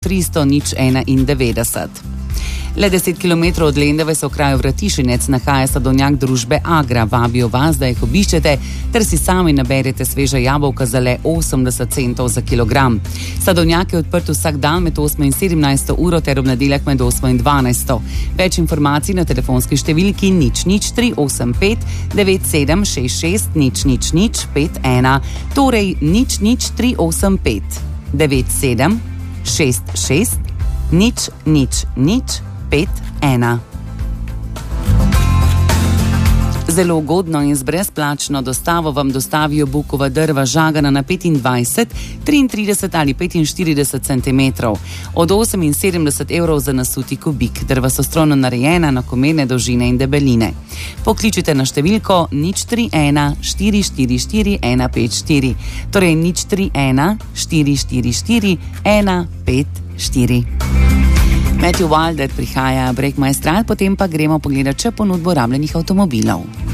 300 091. Le 10 km od Lendave se v kraju Vratišinec nahaja sadovnjak družbe Agra. Vabijo vas, da jih obiščete, ter si sami naberete sveža jabolka za le 80 centov za kilogram. Sadovnjak je odprt vsak dan med 8 in 17 uro ter ob nedeljah med 8 in 12. Več informacij na telefonski številki 00385 9766 00051, torej 00385 9766 00051. Zelo ugodno in z brezplačno dostavo vam dostavijo bukova drva žagana na 25, 33 ali 45 cm. Od 78 evrov za nasuti kubik. Drva so strojno narejena, enakomerne dolžine in debeline. Pokličite na številko 031 444 154, torej 031 444 154. Matthew Wilder prihaja, Break My Stride, potem pa gremo pogledat še ponudbo rabljenih avtomobilov.